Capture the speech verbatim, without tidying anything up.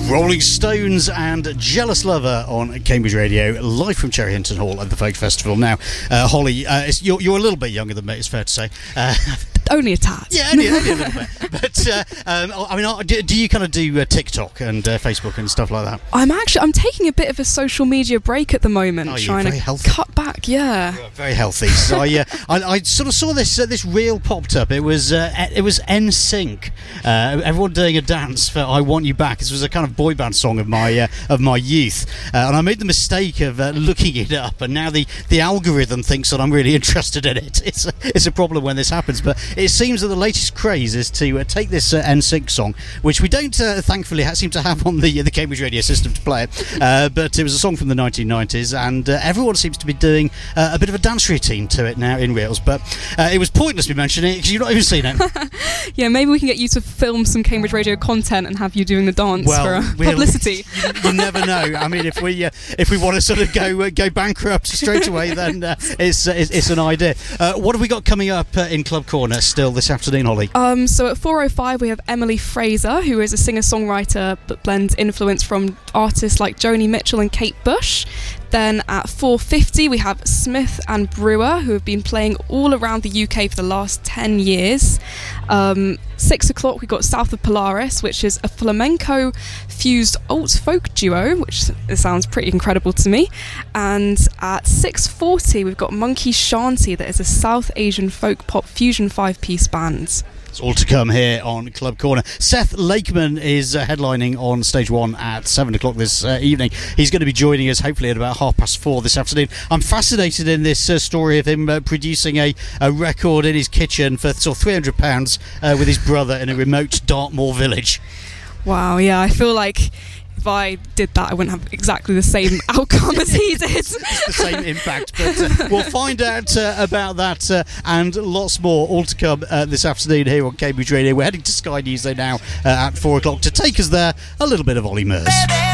Rolling Stones and Jealous Lover on Cambridge Radio, live from Cherry Hinton Hall at the Folk Festival. Now, uh, Holly, uh, it's, you're, you're a little bit younger than me, it's fair to say. Uh, only a tad. Yeah, only, only a little bit. But, uh, um, I mean, do, do you kind of do uh, TikTok and uh, Facebook and stuff like that? I'm actually, I'm taking a bit of a social media break at the moment, oh, trying very to healthy. cut back, yeah. You're very healthy. So I, uh, I, I sort of saw this uh, this reel popped up. It was uh, it was N Sync. Uh, everyone doing a dance for "I Want You Back." This was a kind of boy band song of my uh, of my youth, uh, and I made the mistake of uh, looking it up. And now the, the algorithm thinks that I'm really interested in it. It's a, it's a problem when this happens. But it seems that the latest craze is to uh, take this uh, N Sync song, which we don't uh, thankfully ha- seem to have on the uh, the Cambridge radio system to play it. Uh, but it was a song from the nineteen nineties, and uh, everyone seems to be doing uh, a bit of a dance routine to it now in reels. But uh, it was pointless me mentioning it because you've not even seen it. Yeah, maybe we can get you to film some Cambridge Radio content and have you doing the dance well, for uh, we'll, publicity. You, you never know. I mean, if we uh, if we want to sort of go uh, go bankrupt straight away, then uh, it's, uh, it's it's an idea. Uh, what have we got coming up uh, in Club Corner still this afternoon, Holly? Um, so at four oh five we have Emily Fraser, who is a singer-songwriter but blends influence from artists like Joni Mitchell and Kate Bush. Then at four fifty we have Smith and Brewer, who have been playing all around the U K for the last ten years. Um, six o'clock we've got South of Polaris, which is a flamenco fused alt folk duo, which sounds pretty incredible to me. And at six forty we've got Monkey Shanty, that is a South Asian folk pop fusion five-piece band. It's all to come here on Club Corner. Seth Lakeman is uh, headlining on Stage one at seven o'clock this uh, evening. He's going to be joining us hopefully at about half past four this afternoon. I'm fascinated in this uh, story of him uh, producing a, a record in his kitchen for sort of three hundred pounds uh, with his brother in a remote Dartmoor village. Wow, yeah, I feel like if I did that, I wouldn't have exactly the same outcome as he did. It's the same impact, but uh, we'll find out uh, about that uh, and lots more, all to come uh, this afternoon here on Cambridge Radio. We're heading to Sky News though now uh, at four o'clock to take us there, a little bit of Ollie Murs. Baby.